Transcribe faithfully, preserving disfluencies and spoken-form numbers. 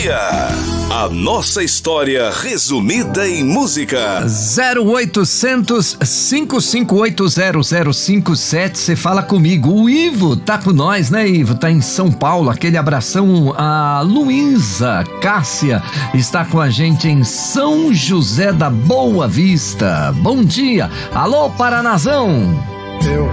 dia. A nossa história resumida em música. zero oitocentos, cinco cinco oito, zero zero cinco sete. Você fala comigo. O Ivo tá com nós, né, Ivo? Tá em São Paulo. Aquele abração. A Luísa Cássia está com a gente em São José da Boa Vista. Bom dia. Alô, Paranazão. Eu